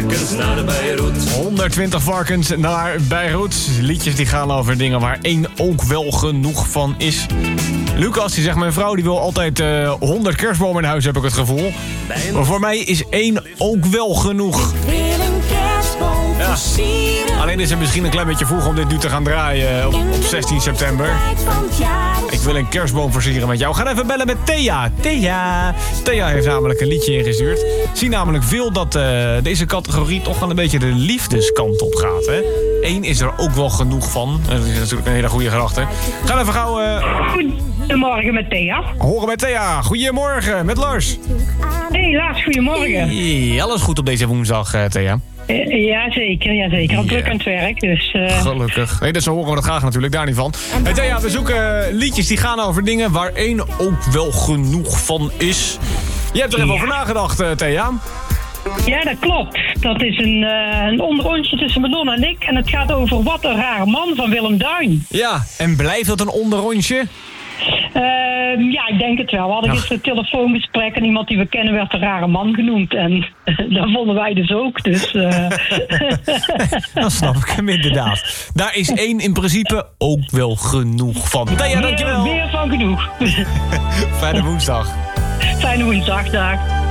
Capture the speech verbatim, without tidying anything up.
varkens naar Beirut. honderdtwintig varkens naar Beirut. Liedjes die gaan over dingen waar één ook wel genoeg van is. Lucas, die zegt, mijn vrouw die wil altijd uh, honderd kerstbomen in huis, heb ik het gevoel. Maar voor mij is één ook wel genoeg. Wil een kerstboom Ja. versieren. Alleen is het misschien een klein beetje vroeg om dit nu te gaan draaien op, op zestien september. Ik wil een kerstboom versieren met jou. We gaan even bellen met Thea. Thea. Thea heeft namelijk een liedje ingestuurd. Zie namelijk veel dat uh, deze categorie toch wel een beetje de liefdeskant op gaat. Hè? Eén is er ook wel genoeg van. Dat is natuurlijk een hele goede gedachte. Ga even gauw uh, Goedemorgen met Thea. horen bij Thea. Goedemorgen met Lars. Hey Lars, goedemorgen. Hey, alles goed op deze woensdag, uh, Thea? Uh, Jazeker, jazeker. Al Ja. druk aan het werk, dus... Uh... Gelukkig. Nee, dus zo horen we dat graag natuurlijk, daar niet van. Hey Thea, we zoeken uh, liedjes die gaan over dingen waar één ook wel genoeg van is. Je hebt er even Ja. over nagedacht, uh, Thea. Ja, dat klopt. Dat is een, uh, een onderrondje tussen Madonna en ik. En het gaat over Wat een rare man van Willem Duin. Ja, en blijft dat een onderrondje? Uh, ja, ik denk het wel. We hadden Ach. gisteren een telefoongesprek en iemand die we kennen werd een rare man genoemd. En dat vonden wij dus ook. Dus, uh... Dan snap ik hem inderdaad. Daar is één in principe ook wel genoeg van. Thea, meer, dankjewel. meer van genoeg. Fijne woensdag. Fijne woensdag, dag.